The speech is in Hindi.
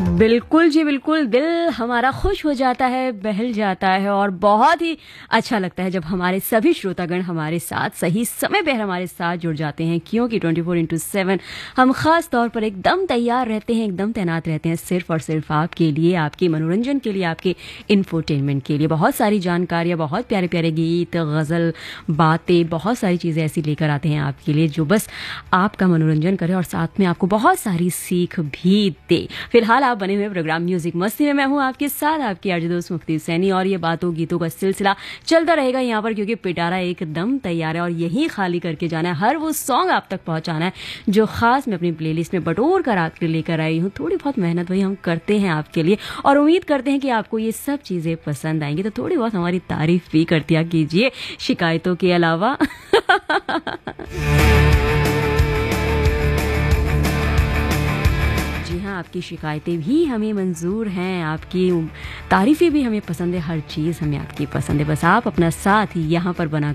बिल्कुल जी, बिल्कुल, दिल हमारा खुश हो जाता है, बहल जाता है और बहुत ही अच्छा लगता है जब हमारे सभी श्रोतागण हमारे साथ सही समय पे हमारे साथ जुड़ जाते हैं, क्योंकि 24/7 हम ख़ास तौर पर एकदम तैयार रहते हैं, एकदम तैनात रहते हैं सिर्फ़ और सिर्फ़ आपके लिए, आपके मनोरंजन के लिए, आपके इंफोटेनमेंट के लिए। बहुत सारी जानकारियाँ, बहुत प्यारे-प्यारे गीत, गज़ल, बातें, बहुत सारी चीज़ें ऐसी लेकर आते हैं आपके लिए जो बस आपका मनोरंजन करे और साथ में आपको बहुत सारी सीख भी दे। फिलहाल आप बने हुए प्रोग्राम म्यूजिक मस्ती में मैं हूं आपके साथ, आपकी आरजे दोस्त मुफ्ती सैनी, और ये बातों गीतों का सिलसिला चलता रहेगा यहाँ पर, क्योंकि पिटारा एकदम तैयार है और यही खाली करके जाना है, हर वो सॉन्ग आप तक पहुंचाना है जो खास मैं अपनी प्लेलिस्ट में बटोर कर आपके लेकर आई हूँ। थोड़ी बहुत मेहनत वही हम करते हैं आपके लिए और उम्मीद करते हैं कि आपको ये सब चीजें पसंद आएंगी, तो थोड़ी बहुत हमारी तारीफ भी कर दिया कीजिए शिकायतों के अलावा। जी हाँ, आपकी शिकायतें भी हमें मंजूर हैं, आपकी तारीफ़ें भी हमें पसंद है, हर चीज़ हमें आपकी पसंद है। बस आप अपना साथ यहाँ पर बना